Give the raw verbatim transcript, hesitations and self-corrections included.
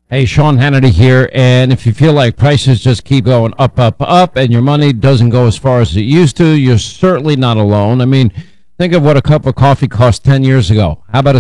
Hey, Sean Hannity here, and if you feel like prices just keep going up, up, up, and your money doesn't go as far as it used to, you're certainly not alone. I mean, think of what a cup of coffee cost ten years ago. How about a